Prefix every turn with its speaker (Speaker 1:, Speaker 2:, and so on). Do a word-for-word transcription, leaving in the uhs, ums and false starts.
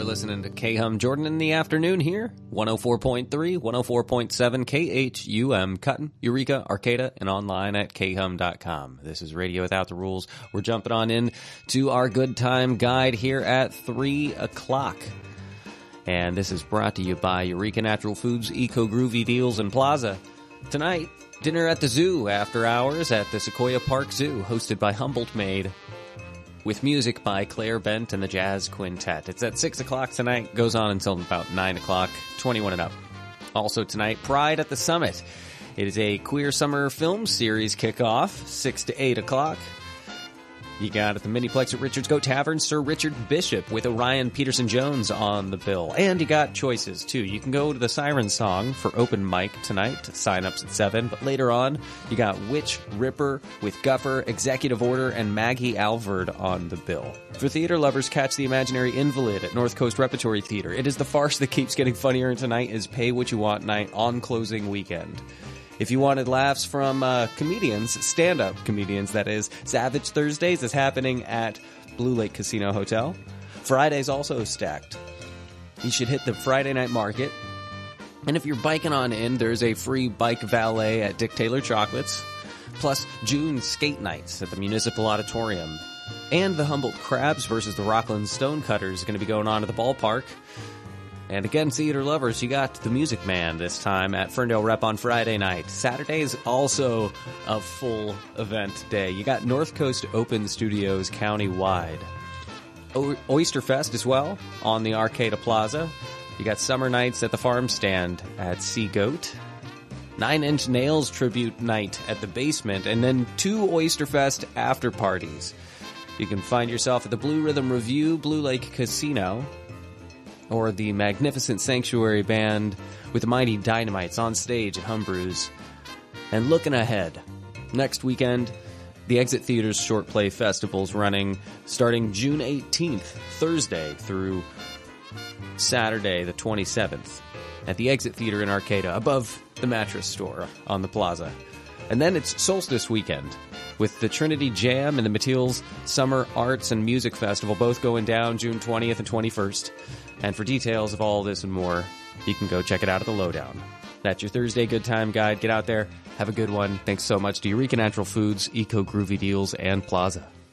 Speaker 1: listening to K-Hum Jordan in the afternoon here. one oh four point three, one oh four point seven K H U M, Cutton, Eureka, Arcata, and online at K hum dot com. This is Radio Without the Rules. We're jumping on in to our good time guide here at three o'clock. And this is brought to you by Eureka Natural Foods, Eco Groovy Deals, and Plaza. Tonight, dinner at the zoo after hours at the Sequoia Park Zoo, hosted by Humboldt Maid, with music by Claire Bent and the Jazz Quintet. It's at six o'clock tonight, goes on until about nine o'clock, twenty-one and up. Also tonight, Pride at the Summit. It is a queer summer film series kickoff, six to eight o'clock. You got at the Miniplex at Richard's Goat Tavern, Sir Richard Bishop with Orion Peterson-Jones on the bill. And you got choices, too. You can go to the Siren Song for open mic tonight. Sign-ups at seven. But later on, you got Witch Ripper with Guffer, Executive Order, and Maggie Alvord on the bill. For theater lovers, catch The Imaginary Invalid at North Coast Repertory Theater. It is the farce that keeps getting funnier, tonight is Pay What You Want night on closing weekend. If you wanted laughs from uh, comedians, stand-up comedians, that is, Savage Thursdays is happening at Blue Lake Casino Hotel. Friday's also stacked. You should hit the Friday night market. And if you're biking on in, there's a free bike valet at Dick Taylor Chocolates, plus June skate nights at the Municipal Auditorium. And the Humboldt Crabs versus the Rockland Stonecutters is going to be going on at the ballpark. And again, theater lovers, you got The Music Man this time at Ferndale Rep on Friday night. Saturday is also a full event day. You got North Coast Open Studios county-wide. O- Oyster Fest as well on the Arcata Plaza. You got Summer Nights at the Farm Stand at Sea Goat. Nine Inch Nails Tribute Night at the Basement. And then two Oyster Fest after parties. You can find yourself at the Blue Rhythm Review, Blue Lake Casino, or the Magnificent Sanctuary Band with the Mighty Dynamites on stage at Humbrew's. And looking ahead, next weekend, the Exit Theater's Short Play Festival's running starting June eighteenth, Thursday, through Saturday the twenty-seventh, at the Exit Theater in Arcata, above the Mattress Store on the plaza. And then it's Solstice Weekend, with the Trinity Jam and the Matil's Summer Arts and Music Festival both going down June twentieth and twenty-first. And for details of all this and more, you can go check it out at the Lowdown. That's your Thursday Good Time Guide. Get out there, have a good one. Thanks so much to Eureka Natural Foods, Eco Groovy Deals, and Plaza.